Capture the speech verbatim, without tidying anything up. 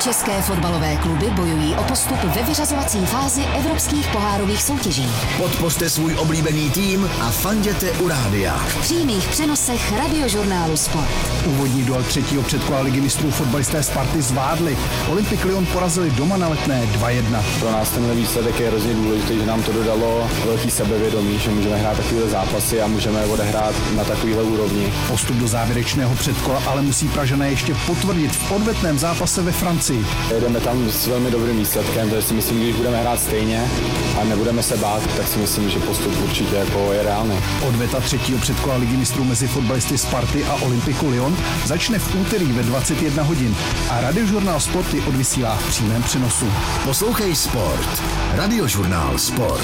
České fotbalové kluby bojují o postup ve vyřazovací fázi evropských pohárových soutěží. Podpořte svůj oblíbený tým a fanděte u rádia. V přímých přenosech Radiožurnálu Sport. Úvodní duel třetího předkola Ligy mistrů fotbalisté Sparty zvládli. Olympic Lyon porazili doma na Letné dva jedna. Pro nás tenhle výsledek je hrozně důležitý, že nám to dodalo velký sebevědomí, že můžeme hrát takovéhle zápasy a můžeme odehrát na takovéhle úrovni. Postup do závěrečného předkola ale musí Pražané ještě potvrdit v odvetném zápase ve Francii. Jedeme tam s velmi dobrým výsledkem, takže si myslím, když budeme hrát stejně a nebudeme se bát, tak si myslím, že postup určitě jako je reálný. Odveta třetího předkola Ligy mistrů mezi fotbalisty Sparty a Olympiku Lyon začne v úterý ve dvacet jedna hodin a Radiožurnál Sport ji odvysílá v přímém přenosu. Poslouchej Sport. Radiožurnál Sport.